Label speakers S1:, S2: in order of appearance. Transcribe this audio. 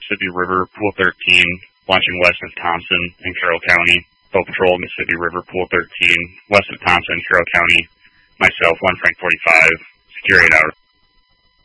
S1: Mississippi River, Pool 13, launching west of Thompson in Carroll County. Boat Patrol, Mississippi River, Pool 13, west of Thompson, Carroll County. Myself, 1 Frank 45, secure 8 hours.